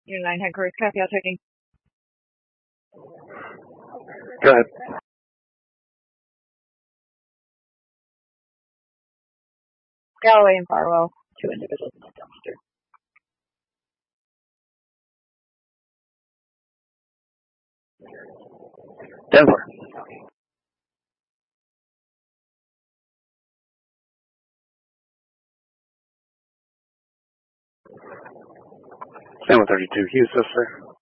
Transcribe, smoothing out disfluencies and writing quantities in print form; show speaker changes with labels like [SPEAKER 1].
[SPEAKER 1] Unit 9 headquarters, copy, out checking.
[SPEAKER 2] Go ahead.
[SPEAKER 1] Galloway and Farwell, 2 individuals in the dumpster.
[SPEAKER 2] Denver. Stand with 32. Use this, sir.